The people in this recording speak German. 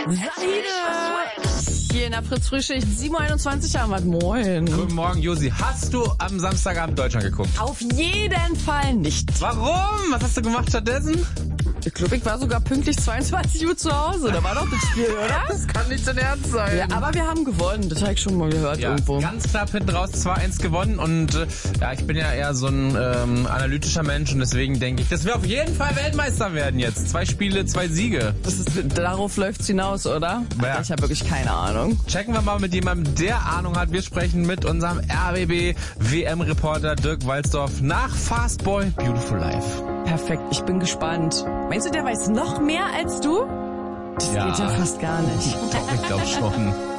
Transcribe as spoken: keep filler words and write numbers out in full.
Sabine! Hier in der Fritz-Frühschicht, sieben Uhr einundzwanzig haben wir. Moin. Guten Morgen, Josi. Hast du am Samstagabend Deutschland geguckt? Auf jeden Fall nicht. Warum? Was hast du gemacht stattdessen? Ich glaube, ich war sogar pünktlich zweiundzwanzig Uhr zu Hause. Da war doch das Spiel, oder? Das kann nicht dein Ernst sein. Ja, aber wir haben gewonnen. Das habe ich schon mal gehört ja, irgendwo. Ganz knapp hinten raus zwei eins gewonnen. Und äh, ja, ich bin ja eher so ein ähm, analytischer Mensch. Und deswegen denke ich, dass wir auf jeden Fall Weltmeister werden jetzt. Zwei Spiele, zwei Siege. Das ist, darauf läuft's hinaus, oder? Ja. Ich habe wirklich keine Ahnung. Checken wir mal mit jemandem, der Ahnung hat. Wir sprechen mit unserem R B B-W M-Reporter Dirk Walzdorf nach Fastball Beautiful Life. Perfekt, ich bin gespannt. Meinst du, der weiß noch mehr als du? Das ja. geht ja fast gar nicht. Doch, ich glaube schon.